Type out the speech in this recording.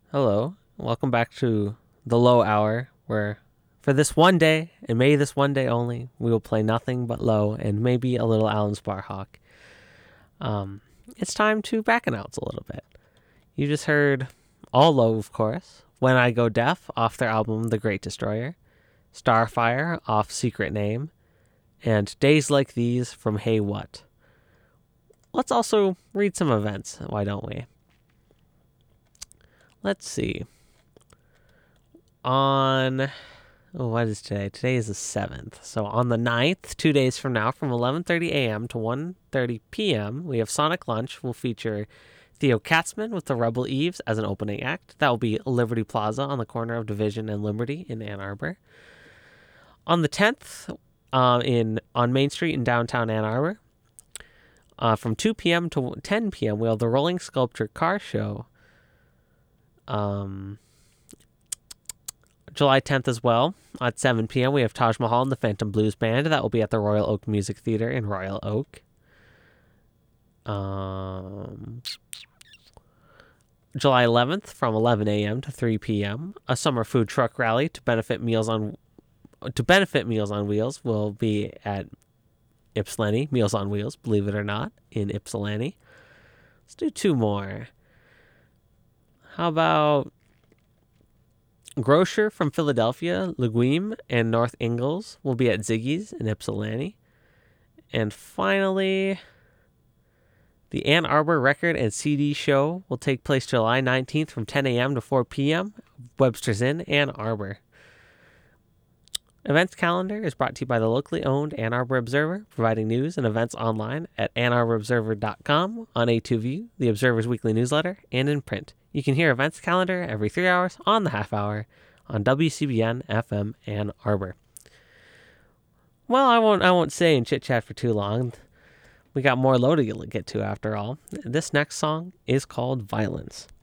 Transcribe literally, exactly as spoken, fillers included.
Hello. Welcome back to the Low Hour, where for this one day, and maybe this one day only, we will play nothing but Low and maybe a little Alan Sparhawk. Um, it's time to back announce a little bit. You just heard all Low, of course, When I Go Deaf off their album The Great Destroyer, Starfire off Secret Name, and Days Like These from Hey What. Let's also read some events, why don't we? Let's see. On, oh, what is today? Today is the seventh. So on the ninth, two days from now, from eleven thirty a.m. to one thirty p.m., we have Sonic Lunch. Will feature Theo Katzman with the Rebel Eves as an opening act. That will be Liberty Plaza on the corner of Division and Liberty in Ann Arbor. On the tenth, uh, in on Main Street in downtown Ann Arbor, uh, from two p.m. to ten p.m., we have the Rolling Sculpture Car Show. Um... July tenth as well. At seven p.m., we have Taj Mahal and the Phantom Blues Band. That will be at the Royal Oak Music Theater in Royal Oak. Um, July eleventh, from eleven a.m. to three p.m., a summer food truck rally to benefit Meals on to benefit Meals on Wheels will be at Ypsilanti. Meals on Wheels, believe it or not, in Ypsilanti. Let's do two more. How about Grocer from Philadelphia, Leguime, and North Ingalls will be at Ziggy's in Ypsilanti. And finally, the Ann Arbor Record and C D Show will take place July nineteenth from ten a.m. to four p.m. Webster's Inn, Ann Arbor. Events calendar is brought to you by the locally owned Ann Arbor Observer, providing news and events online at ann arbor observer dot com, on A two View, the Observer's weekly newsletter, and in print. You can hear events calendar every three hours on the half hour on W C B N F M Ann Arbor. Well, I won't I won't say and chit chat for too long. We got more Low to get to after all. This next song is called Violence.